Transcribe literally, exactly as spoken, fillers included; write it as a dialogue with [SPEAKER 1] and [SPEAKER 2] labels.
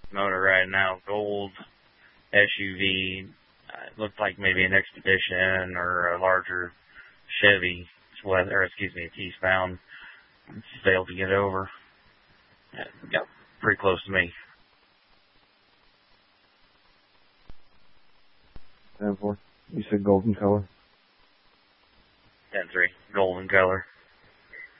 [SPEAKER 1] motor right now, gold S U V. Uh, it looked like maybe an Expedition or a larger Chevy, or excuse me, a Eastbound. Failed to get over. It got pretty close to me.
[SPEAKER 2] ten four. You said golden color?
[SPEAKER 1] ten three. Golden color.